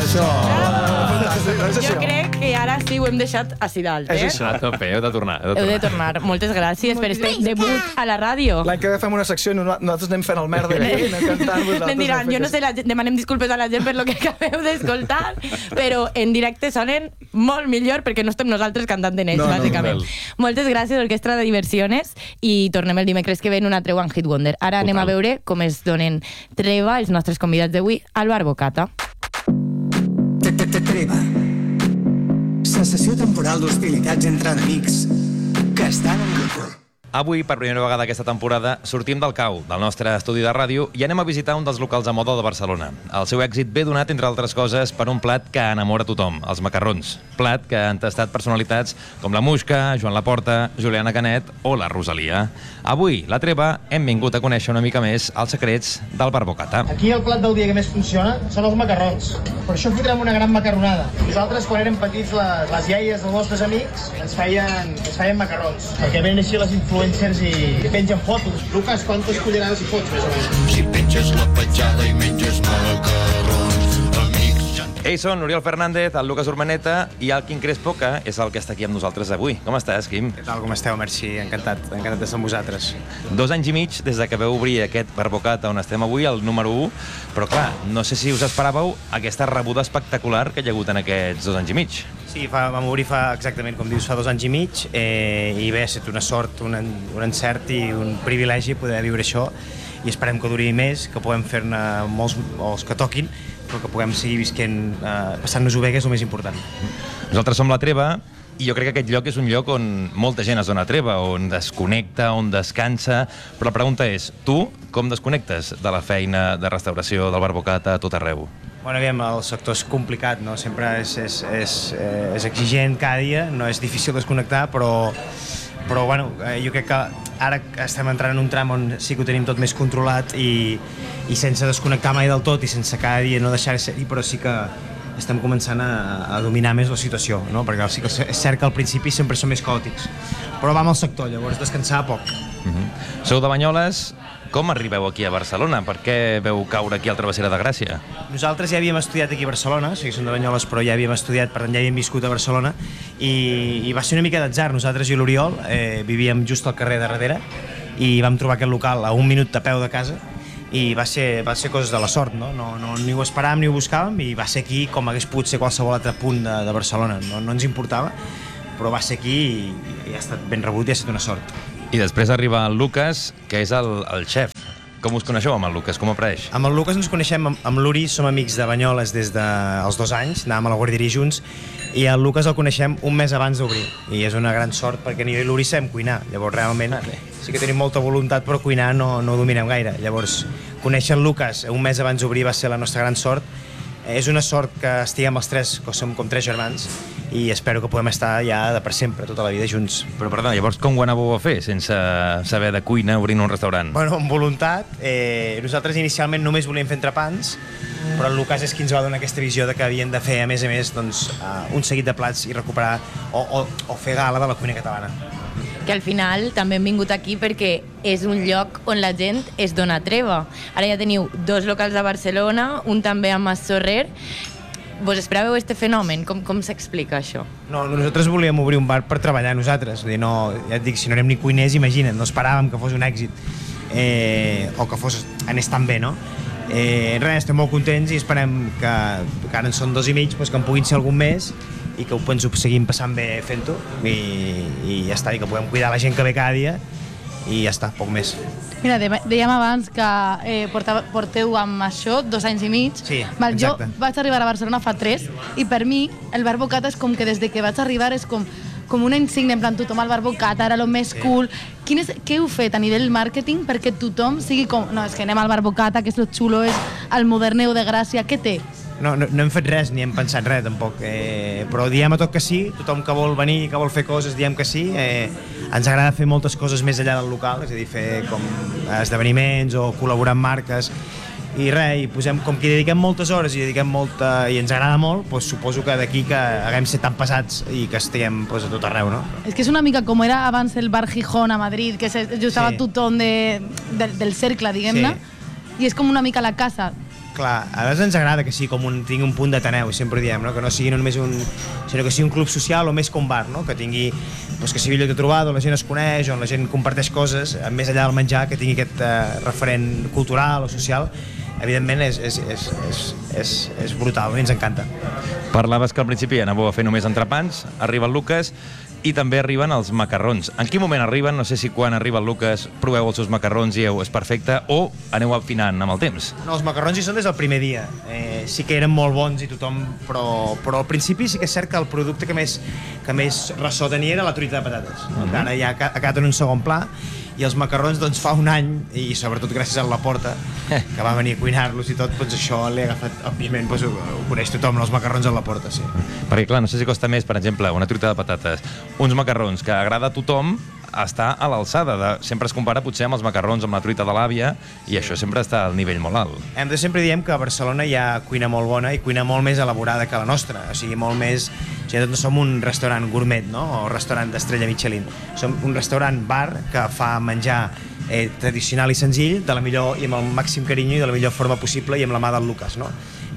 això. Jo crec que ara sí ho hem deixat així dalt, És això. A tope, heu de tornar. Heu de tornar. Moltes gràcies per este debut a la ràdio. L'any que ve fem una secció i nosaltres anem fent el merda aquí, anem cantant vosaltres. Em diran, jo no sé, demanem disculpes a la gent per lo que acabeu d'escoltar, però en directe sonen molt millor perquè no estem nosaltres cantant en ells, bàsicament. Moltes gràcies, Orquestra de Diversiones, i tornem el dimecres que ve en una treu en Hit Wonder. Ara anem a veure com es donen treva els nostres convidats d'avui al Bar Bocata. Treva. Sensació temporal d'hostilitats entre enemics que estan en grup. Avui, per primera vegada aquesta temporada, sortim del cau, del nostre estudi de ràdio, i anem a visitar un dels locals de moda de Barcelona. El seu èxit ve donat, entre altres coses, per un plat que enamora tothom, els macarrons. Plat que han tastat personalitats com la Muixca, Joan Laporta, Juliana Canet o la Rosalia. Avui, la Treva, hem vingut a conèixer una mica més els secrets del Bar Bocata. Aquí el plat del dia que més funciona són els macarrons. Per això fotrem una gran macarronada. Nosaltres, quan érem petits, les iaies dels nostres amics ens feien macarrons, perquè venen així les influencers i pengen fotos. Lucas, quantes cullerades hi fots, més o menys? Si penges la petjada i menges macarrons, amics... Ells són Oriol Fernández, el Lucas Urmeneta i el Quim Crespo, que és el que està aquí amb nosaltres avui. Com estàs, Quim? Què tal, com esteu? Merci, encantat de ser amb vosaltres. 2 anys i mig des de que vau obrir aquest Bar Bocata on estem avui, el número 1, però clar, no sé si us esperàveu aquesta rebuda espectacular que hi ha hagut en aquests 2 anys i mig. Sí, vam obrir exactament com dius, fa 2 anys i mig, i bé, ha estat una sort, un encert i un privilegi poder viure això, i esperem que duri més, que puguem fer-ne molts, els que toquin, però que puguem seguir visquent, passant-nos-ho bé, que és el més important. Nosaltres som la Treva, i jo crec que aquest lloc és un lloc on molta gent es dona treva, on desconnecta, on descansa, però la pregunta és, tu com desconnectes de la feina de restauració del Bar Bocata a tot arreu? Bueno, aviam, el sector és complicat, no? Sempre és exigent cada dia, no és difícil desconnectar, però bueno, jo crec que ara estem entrant en un tram on sí que ho tenim tot més controlat i sense desconnectar mai del tot i sense cada dia no deixar de ser-hi, però sí que estem començant a dominar més la situació, no? Perquè sí que és cert que al principi sempre són més caòtics, però va amb el sector, llavors descansar poc. Sou de Banyoles, com arribeu aquí a Barcelona? Per què veu caure aquí al Travessera de Gràcia? Nosaltres ja havíem estudiat aquí a Barcelona, o sigui, som de Banyoles, però ja havíem estudiat, per tant ja havíem viscut a Barcelona, i va ser una mica d'atzar. Nosaltres i l'Oriol vivíem just al carrer de darrere i vam trobar aquest local a 1 minut de peu de casa, i va ser coses de la sort, no? Ni ho esperàvem ni ho buscàvem, i va ser aquí com hagués pogut ser qualsevol altre punt de Barcelona, no ens importava, però va ser aquí i ha estat ben rebut i ha estat una sort. I després arriba el Lucas, que és el xef. Com us coneixeu amb el Lucas? Com apareix? Amb el Lucas ens coneixem, amb l'Uri som amics de Banyoles des dels 2 anys, anàvem a la guarderia junts, i el Lucas el coneixem un mes abans d'obrir, i és una gran sort perquè ni jo i l'Uri sabem cuinar, llavors realment sí que tenim molta voluntat, però cuinar no ho dominem gaire, llavors conèixer el Lucas un mes abans d'obrir va ser la nostra gran sort. És una sort que estiguem els 3, que som com 3 germans, i espero que puguem estar ja de per sempre, tota la vida junts. Però perdona, llavors com ho anàveu a fer sense saber de cuina obrint un restaurant? Bueno, amb voluntat. Nosaltres inicialment només volíem fer entrepans, però el Lucas és qui ens va donar aquesta visió de que havien de fer, a més, doncs, un seguit de plats i recuperar o fer gala de la cuina catalana. Que al final també hem vingut aquí perquè és un lloc on la gent es dona treva. Ara ja teniu 2 locals a Barcelona, un també a Mas Sorrer. Vos esperàveu este fenomen? Com s'explica això? No, nosaltres volíem obrir un bar per treballar nosaltres. Vull dir, no, ja et dic, si no érem ni cuiners, imagina't, no esperàvem que fos un èxit o que anés tan bé, no? Res, estem molt contents i esperem que ara en són 2 i mig, doncs que en puguin ser algun més i que ens ho seguim passant bé fent-ho i ja està, i que puguem cuidar la gent que ve cada dia i ja està, poc més. Mira, dèiem abans que porteu amb això 2 anys i mig. Sí, exacte. Jo vaig arribar a Barcelona fa 3 i per mi el Bar Bocata és com que des que vaig arribar és com una insígnia, en plan tothom al Bar Bocata, ara el més cool. Què heu fet a nivell màrqueting perquè tothom sigui com... No, és que anem al Bar Bocata, que és lo xulo, és el moderneu de Gràcia. Què té? No hem fet res, ni hem pensat res, tampoc. Però diem a tot que sí, tothom que vol venir, que vol fer coses, diem que sí. Ens agrada fer moltes coses més enllà del local, és a dir, fer com esdeveniments o col·laborar amb marques. I res, i posem, com que hi dediquem moltes hores i ens agrada molt, doncs suposo que d'aquí que haguem ser tan pesats i que estiguem a tot arreu, no? És que és una mica com era abans el Bar Gijón a Madrid, que s'ajustava tothom del cercle, diguem-ne, i és com una mica la casa. clar, a vegades ens agrada que sigui tingui un punt d'ateneu, sempre diem, no? Que no sigui només sinó que sigui un club social o més que un bar, no? Que tingui, doncs, que sigui lloc de trobada, on la gent es coneix, on la gent comparteix coses, més enllà del menjar, que tingui aquest referent cultural o social. Evidentment és brutal, a mi ens encanta. Parlaves que al principi anàveu a fer només entrepans, arriba el Lucas i també arriben els macarrons. En quin moment arriben? No sé si quan arriba el Lucas proveu els seus macarrons i és perfecte o aneu afinant amb el temps? No, els macarrons hi són des del primer dia. Sí que eren molt bons i tothom, però al principi sí que és cert que el producte que més ressò tenia era la truita de patates, no? Que ara ja ha quedat en un segon pla, i els macarrons, doncs, fa un any, i sobretot gràcies a la Porta, que va venir a cuinar-los i tot, doncs això l'he agafat, òbviament, doncs, ho coneix tothom, els macarrons a la Porta, sí. Perquè, clar, no sé si costa més, per exemple, una truita de patates, uns macarrons que agrada a tothom, està a l'alçada. Sempre es compara potser amb els macarrons, amb la truita de l'àvia, i això sempre està al nivell molt alt. Sempre diem que a Barcelona hi ha cuina molt bona i cuina molt més elaborada que la nostra, o sigui, molt més... O sigui, no som un restaurant gourmet, no? O restaurant d'estrella Michelin. Som un restaurant bar que fa menjar tradicional i senzill, de la millor i amb el màxim carinyo i de la millor forma possible i amb la mà del Lucas, no?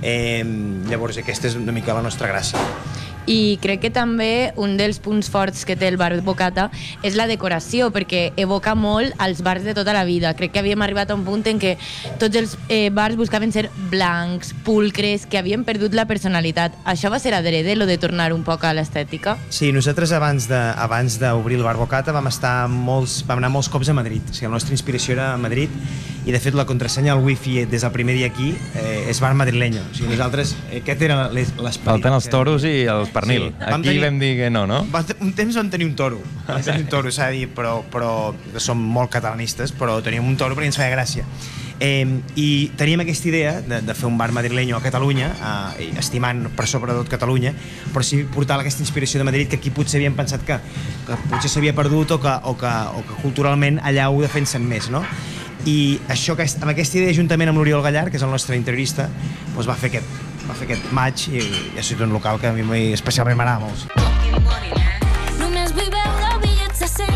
Llavors aquesta és una mica la nostra gràcia. I crec que també un dels punts forts que té el bar Bocata és la decoració, perquè evoca molt als bars de tota la vida. Crec que havíem arribat a un punt en què tots els bars buscaven ser blancs, pulcres, que havien perdut la personalitat. Això va ser adrede, lo de tornar un poc a l'estètica? Sí, nosaltres abans d'obrir el bar Bocata vam anar molts cops a Madrid. O sigui, la nostra inspiració era a Madrid, i de fet la contrasenya al wifi des del primer dia aquí és bar madrileño. O sigui, nosaltres, aquest era l'esperit. Falten els toros i els pernil. Sí, aquí vam dir que no, no? Un temps vam tenir un toro, s'ha de dir, però som molt catalanistes, però teníem un toro perquè ens feia gràcia. I teníem aquesta idea de fer un bar madrileño a Catalunya, estimant per sobre tot Catalunya, però sí portar aquesta inspiració de Madrid, que aquí potser havíem pensat que potser s'havia perdut o que culturalment allà ho defensen més, no? I això, amb aquesta idea, juntament amb l'Oriol Gallar, que és el nostre interiorista, doncs va fer aquest match i ha sigut un local que a mi especialment m'agrada molt. Només vull veure bitllets de 100.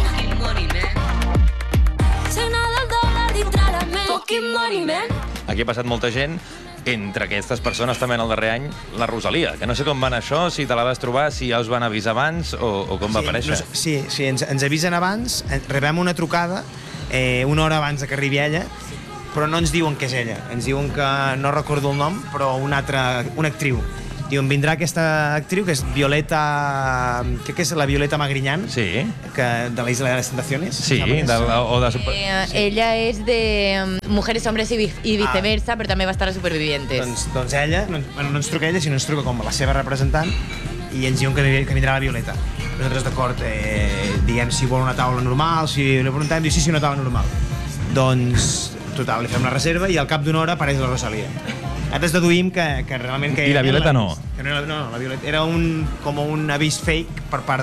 Sé nada el dòlar dintre la ment. Fucking money, man. Aquí ha passat molta gent. Entre aquestes persones també en el darrer any la Rosalia, que no sé com va anar això, si te la vas trobar, si ja us van avisar abans o com va aparèixer. Sí, ens avisen abans, rebem una trucada una hora abans que arribi ella, però no ens diuen que és ella, ens diuen que no recordo el nom, però una actriu. Diuen, vindrà aquesta actriu, que és Violeta, crec que és la Violeta Magriñán, sí, de la Isla de las Tentaciones. Sí, ella és de Mujeres, Hombres i Viceversa, però també va estar a Supervivientes. Doncs ella, no ens truca ella, sinó ens truca com la seva representant, i ens diuen que vindrà la Violeta. Nosaltres, d'acord, diguem si vol una taula normal, si li preguntem, diu sí, una taula normal. Doncs, total, li fem la reserva i al cap d'una hora apareix la Rosalia. Nosaltres deduïm que realment... I la Violeta no? No, la Violeta era com un avís fake per part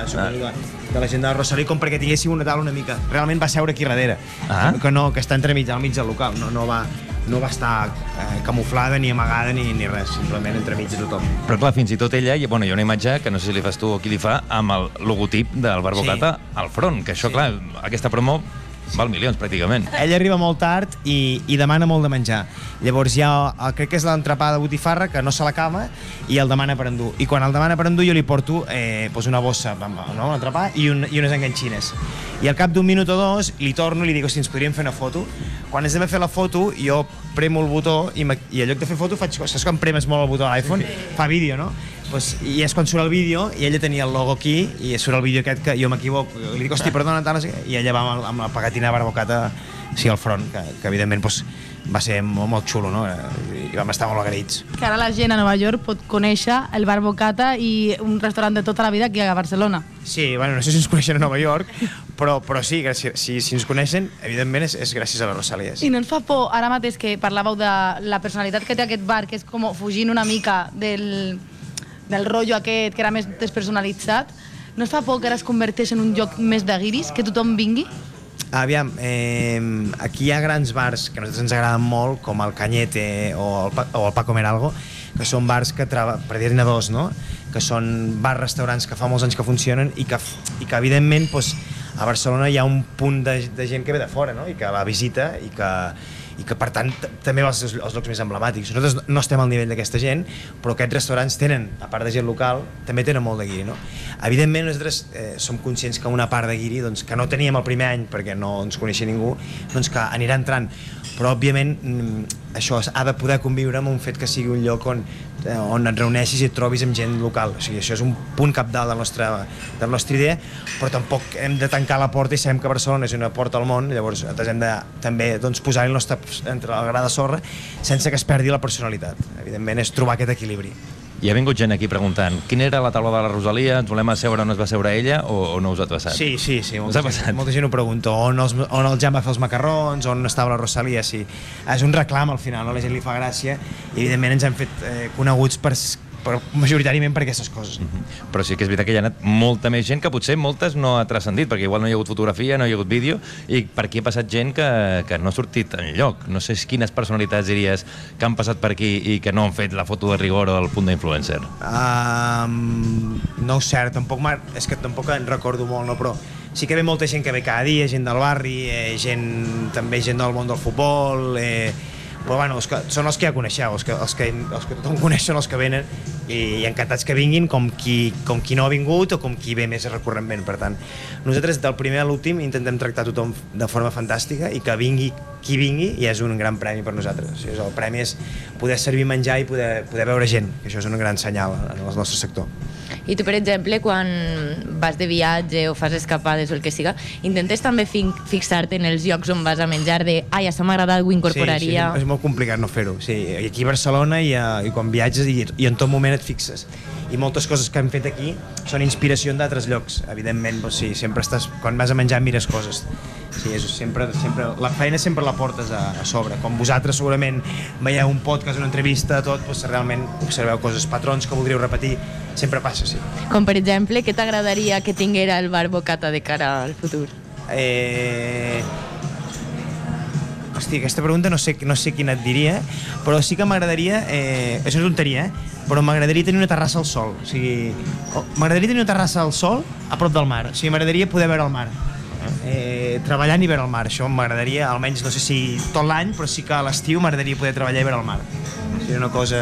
de la gent de la Rosalia, com perquè tinguéssim una taula una mica. Realment va seure aquí darrere, que està entremig al mig del local, no va estar camuflada ni amagada ni res, simplement entremig de tothom. Però clar, fins i tot ella, hi ha una imatge que no sé si li fas tu o qui li fa, amb el logotip del Bar Bocata al front, que això, clar, aquesta promo val milions, pràcticament. Ella arriba molt tard i demana molt de menjar. Llavors crec que és l'entrepà de botifarra, que no se l'acaba, i el demana per endur. I quan el demana per endur jo li porto una bossa, un entrepà i unes enganxines. I al cap d'un minut o dos li torno i li dic, si ens podríem fer una foto. Quan ens anem a fer la foto, jo premo el botó i en lloc de fer foto faig coses. Saps quan premes molt el botó a l'iPhone? Fa vídeo, no? I és quan surt el vídeo i ella tenia el logo aquí i surt el vídeo aquest que jo m'equivoco, li dic, hosti, perdona, i ella va amb la pegatina de Bar Bocata al front, que evidentment va ser molt xulo, no? I vam estar molt agraïts. Que ara la gent a Nova York pot conèixer el Bar Bocata i un restaurant de tota la vida aquí a Barcelona. Sí, no sé si ens coneixen a Nova York, però sí, si ens coneixen, evidentment és gràcies a la Rosalia. I no ens fa por, ara mateix que parlàveu de la personalitat que té aquest bar, que és com fugint una mica del rotllo aquest, que era més despersonalitzat, no es fa por que ara es converteix en un lloc més de guiris, que tothom vingui? Aviam, aquí hi ha grans bars que a nosaltres ens agraden molt, com el Cañete o el Pa Comer Algo, que són bars que, per dir-ne dos, no? Que són bars-restaurants que fa molts anys que funcionen i que evidentment, a Barcelona hi ha un punt de gent que ve de fora, no? I que la visita i i que per tant també va als llocs més emblemàtics. Nosaltres no estem al nivell d'aquesta gent, però aquests restaurants tenen, a part de gent local, també tenen molt de guiri, no? Evidentment nosaltres som conscients que una part de guiri doncs, que no teníem el primer any perquè no ens coneixia ningú, doncs que anirà entrant, però òbviament això ha de poder conviure amb un fet que sigui un lloc on et reuneixis i et trobis amb gent local. O sigui, això és un punt cabdal de la nostra idea, però tampoc hem de tancar la porta i sabem que Barcelona és una porta al món, llavors nosaltres hem de també doncs, posar el nostre entre el gra de sorra sense que es perdi la personalitat. Evidentment és trobar aquest equilibri. I ha vingut gent aquí preguntant quina era la taula de la Rosalia, ens volem asseure on es va asseure ella o no us ha passat? Sí, molta gent ho pregunta, on el Jan va fer els macarrons, on estava la Rosalia, sí. És un reclam al final, no? La gent li fa gràcia i evidentment ens hem fet coneguts majoritàriament per aquestes coses. Però sí que és veritat que hi ha anat molta més gent que potser moltes no ha transcendit, perquè igual no hi ha hagut fotografia, no hi ha hagut vídeo, i per aquí ha passat gent que no ha sortit enlloc. No sé quines personalitats diries que han passat per aquí i que no han fet la foto de rigor o el punt d'influencer. No ho sé, és que tampoc en recordo molt, no? Però sí que ve molta gent que ve cada dia, gent del barri, també gent del món del futbol, però bueno, són els que ja coneixeu, els que tothom coneix són els que venen i encantats que vinguin com qui no ha vingut o com qui ve més recurrentment. Per tant, nosaltres del primer a l'últim intentem tractar tothom de forma fantàstica i que vingui qui vingui i és un gran premi per nosaltres. O sigui, el premi és poder servir menjar i poder veure gent, que això és un gran senyal en el nostre sector. I tu, per exemple, quan vas de viatge o fas escapades o el que siga, intentes també fixar-te en els llocs on vas a menjar de ai, això m'ha agradat, ho incorporaria... Sí, és molt complicat no fer-ho. Sí, aquí a Barcelona i quan viatges i en tot moment et fixes. I moltes coses que hem fet aquí són inspiració d'altres llocs. Evidentment, doncs sí, sempre estàs, quan vas a menjar mires coses. Sí, sempre, la feina sempre la portes a sobre. Com vosaltres segurament veieu un podcast, una entrevista, tot, doncs realment observeu coses, patrons que voldríeu repetir, sempre passa, sí. Com per exemple, què t'agradaria que tinguera el bar Bocata de cara al futur? Hosti, aquesta pregunta no sé quina et diria, però sí que m'agradaria, és una tonteria, però m'agradaria tenir una terrassa al sol. O sigui, m'agradaria tenir una terrassa al sol a prop del mar. O sigui, m'agradaria poder veure el mar. Treballant i veure el mar, això m'agradaria, almenys no sé si tot l'any, però sí que a l'estiu m'agradaria poder treballar i veure el mar. Seria una cosa...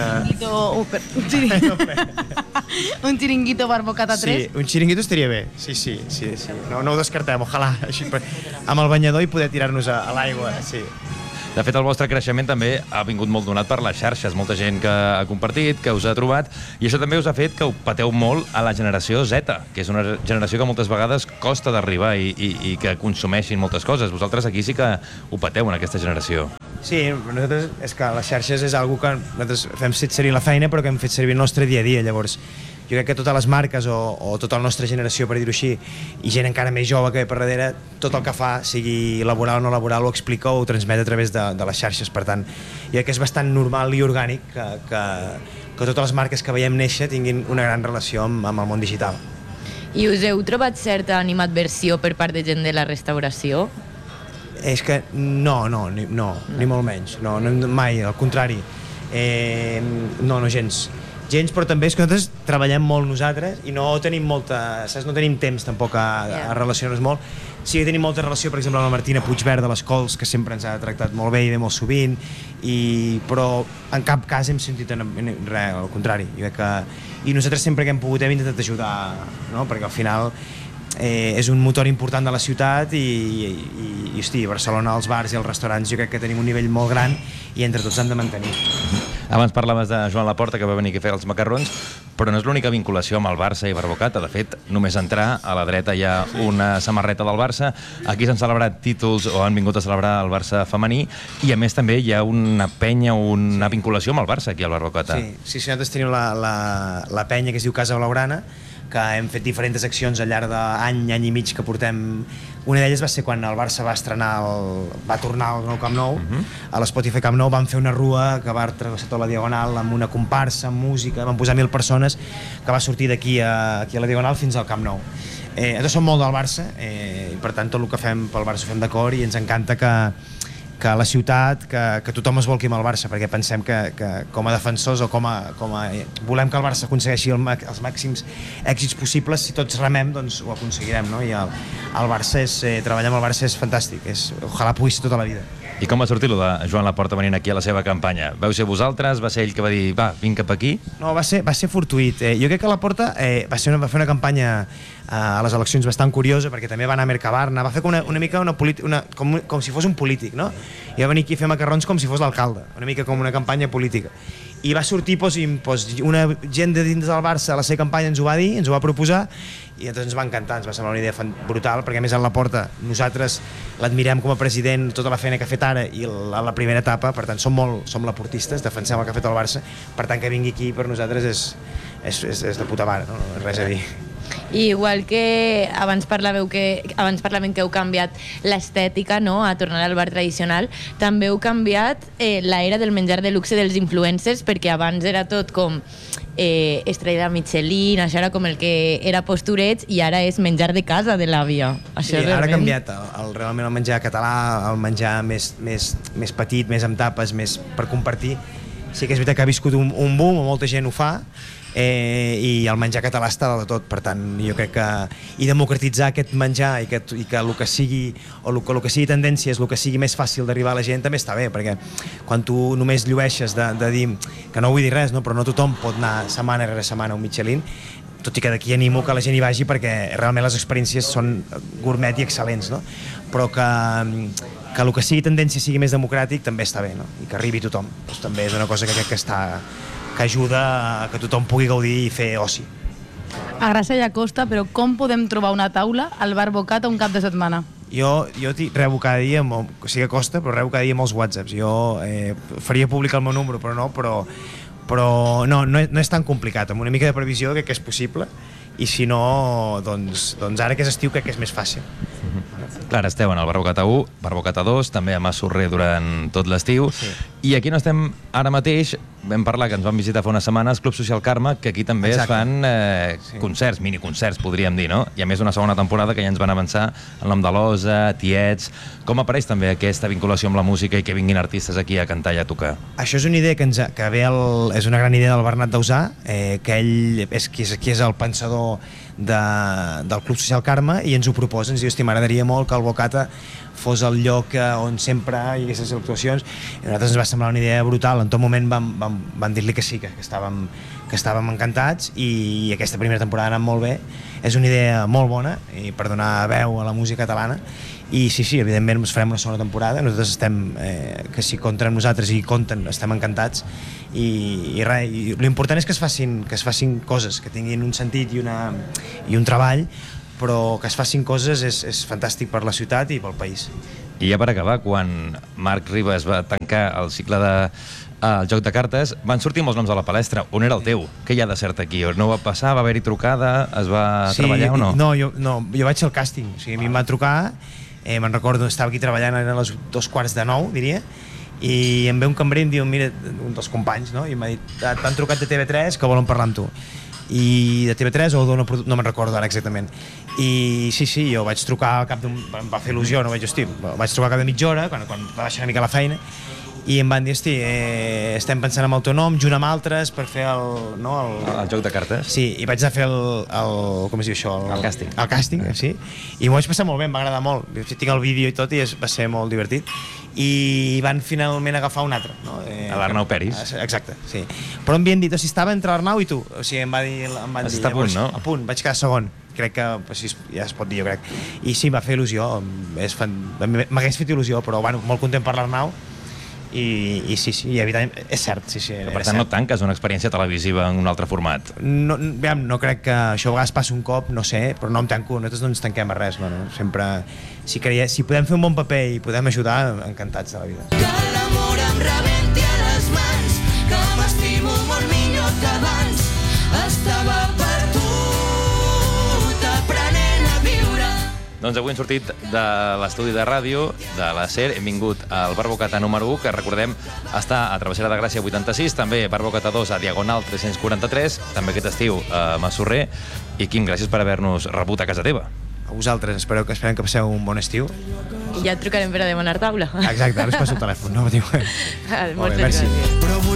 Un xiringuito bar Bocata 3? Sí, un xiringuito estaria bé, sí. No ho descartem, ojalà, així, amb el banyador i poder tirar-nos a l'aigua, sí. De fet, el vostre creixement també ha vingut molt donat per les xarxes, molta gent que ha compartit, que us ha trobat, i això també us ha fet que ho pateu molt a la generació Z, que és una generació que moltes vegades costa d'arribar i que consumeixin moltes coses. Vosaltres aquí sí que ho pateu en aquesta generació. Sí, nosaltres, és que les xarxes és una que nosaltres fem servir la feina, però que hem fet servir el nostre dia a dia, llavors jo crec que totes les marques o tota la nostra generació, per dir-ho així, i gent encara més jove que ve per darrere, tot el que fa, sigui laboral o no laboral, ho explica o ho transmet a través de les xarxes. Per tant, jo crec que és bastant normal i orgànic que totes les marques que veiem néixer tinguin una gran relació amb el món digital. I us heu trobat certa animadversió per part de gent de la restauració? És que no, ni molt menys, no, mai, al contrari, no, gens, però també és que nosaltres treballem molt nosaltres i no tenim no tenim temps tampoc a relacionar-nos molt. Sí que tenim molta relació, per exemple, amb la Martina Puigverd de les Cols, que sempre ens ha tractat molt bé i ve molt sovint, però en cap cas hem sentit res, al contrari. I nosaltres sempre que hem pogut hem intentat ajudar, no? Perquè al final és un motor important de la ciutat i hosti, Barcelona, els bars i els restaurants jo crec que tenim un nivell molt gran i entre tots han de mantenir. Abans parlaves de Joan Laporta, que va venir aquí a fer els macarrons, però no és l'única vinculació amb el Barça i Bar Bocata. De fet, només entrar, a la dreta hi ha una samarreta del Barça, aquí s'han celebrat títols o han vingut a celebrar el Barça femení, i a més també hi ha una penya, una vinculació amb el Barça aquí al Bar Bocata. Sí, nosaltres tenim la penya que es diu Casa Blaugrana, que hem fet diferents accions al llarg d'any i mig que portem. Una d'elles va ser quan el Barça va tornar al nou Camp Nou, a l'Spotify Camp Nou van fer una rua que va travessar tota la Diagonal amb una comparsa, amb música, van posar 1.000 persones que va sortir d'aquí a la Diagonal fins al Camp Nou. Nosaltres som molt del Barça i per tant tot el que fem pel Barça ho fem d'acord i ens encanta que la ciutat, que tothom es volqui amb el Barça, perquè pensem que com a defensors o volem que el Barça aconsegueixi els màxims èxits possibles, si tots remem doncs ho aconseguirem, no? I el Barça treballar amb el Barça és fantàstic, ojalà pugui ser tota la vida. I com va sortir lo de Joan Laporta venint aquí a la seva campanya? Vau ser vosaltres? Va ser ell que va dir, va, vinc cap aquí? No, va ser fortuït. Jo crec que Laporta va fer una campanya a les eleccions bastant curiosa, perquè també va anar a Mercabarna, va fer com una mica com si fos un polític, no? I va venir aquí a fer macarrons com si fos l'alcalde, una mica com una campanya política. I va sortir, una gent de dins del Barça a la seva campanya ens ho va dir, ens ho va proposar, i ens va encantar, ens va semblar una idea brutal, perquè a més a Laporta nosaltres l'admirem com a president, tota la feina que ha fet ara i la primera etapa, per tant som laportistes, defensem el que ha fet el Barça, per tant que vingui aquí per nosaltres és de puta mare, no? Res a dir. I igual que abans parlàvem que heu canviat l'estètica, no?, a tornar al bar tradicional, també heu canviat l'era del menjar de luxe dels influencers, perquè abans era tot com estrella Michelin, això era com el que era postureig, i ara és menjar de casa de l'àvia. Sí, ara ha canviat realment el menjar català, el menjar més petit, més amb tapes, més per compartir. Sí que és veritat que ha viscut un boom, molta gent ho fa, i el menjar català està dalt de tot, per tant jo crec que i democratitzar aquest menjar i que el que sigui o el que sigui tendència és el que sigui més fàcil d'arribar a la gent també està bé, perquè quan tu només llueixes de dir, que no vull dir res, no? Però no tothom pot anar setmana rere setmana a un Michelin, tot i que d'aquí animo que la gent hi vagi perquè realment les experiències són gourmet i excel·lents, no? Però que el que sigui tendència sigui més democràtic també està bé, no? I que arribi tothom, doncs també és una cosa que crec que ajuda a que tothom pugui gaudir i fer oci. A Gràcia i a Costa, però com podem trobar una taula al bar Bocata un cap de setmana? Jo rebo cada dia, o sigui a Costa, però rebo cada dia molts whatsapps. Jo faria públic el meu número, però no és tan complicat. Amb una mica de previsió crec que és possible, i si no, doncs ara que és estiu crec que és més fàcil. Clara, esteu en el Bar Bocata 1, Bar Bocata 2, també a Mas Sorrer durant tot l'estiu. Sí. I aquí no estem ara mateix, vam parlar que ens van visitar fa unes setmanes Club Social Carme, que aquí també es fan concerts, miniconcerts, podríem dir, no? I a més una segona temporada que ja ens van avançar el nom de l'Osa, Tiets. Com apareix també aquesta vinculació amb la música i que vinguin artistes aquí a cantar i a tocar? Això és una idea que ve és una gran idea del Bernat Dausà, que ell és qui és el pensador del Club Social Carme, i ens ho proposa, ens diu, hosti, m'agradaria molt que el Bocata fos el lloc on sempre hi hagués les actuacions, i a nosaltres ens va semblar una idea brutal. En tot moment vam dir-li que sí, que estàvem encantats, i aquesta primera temporada ha anat molt bé. És una idea molt bona i per donar veu a la música catalana, i sí, evidentment farem una segona temporada. Nosaltres estem, que si compten amb nosaltres i compten, estem encantats, i l'important és que es facin coses que tinguin un sentit i un treball, però que es facin coses és fantàstic per la ciutat i pel país. I ja per acabar, quan Marc Ribas va tancar el cicle el joc de cartes, van sortir molts noms a la palestra. On era el teu? Què hi ha de cert aquí? No va passar? Va haver-hi trucada? Es va treballar o no? No, jo vaig al càsting. O sigui, a mi em van trucar, me'n recordo, estava aquí treballant, eren les 8:45, diria, i em ve un cambrer i em diu, mira, un dels companys, no? I m'ha dit, t'han trucat de TV3 que volen parlar amb tu. I de TV3 o no me'n recordo ara exactament. I sí, jo vaig trucar al cap d'un... em va fer il·lusió, no vaig trucar al cap de mitja hora, quan va baixar una mica la feina, i em van dir, hosti, estem pensant en el teu nom, junt amb altres, per fer el joc de cartes? Sí, i vaig anar a fer com es diu això? El càsting. El càsting, sí. I m'ho vaig passar molt bé, em va agradar molt. Tinc el vídeo i tot, i va ser molt divertit. I van finalment agafar un altre, no? L'Arnau Peris. Exacte, sí. Però em havien dit, o sigui, estava entre l'Arnau i tu. O sigui, em van dir... Està a punt, no? A punt, vaig quedar segon. Crec que ja es pot dir, jo crec. I sí, em va fer il·lusió. M'hagués fet il·lusió, però bueno, molt content per l'Arnau. I sí, evidentment, és cert. Sí, per tant, no tanques una experiència televisiva en un altre format? No crec que això a vegades passi un cop, no sé, però no em tanco, nosaltres no ens tanquem a res. Sempre, si podem fer un bon paper i podem ajudar, encantats de la vida. Que l'amor em rebenti a les mans, que m'estimo molt millor que abans. Estava per tu, t'aprenent a viure. Doncs avui hem sortit de l'estudi de ràdio de la SER, hem vingut al Bar Bocata número 1, que recordem està a Travessera de Gràcia 86, també Bar Bocata 2 a Diagonal 343, també aquest estiu a Mas Sorrer. I Quim, gràcies per haver-nos rebut a casa teva. A vosaltres, esperem que passeu un bon estiu. I ja et trucarem per a demanar taula. Exacte, ara us passo el telèfon, no? Moltes gràcies.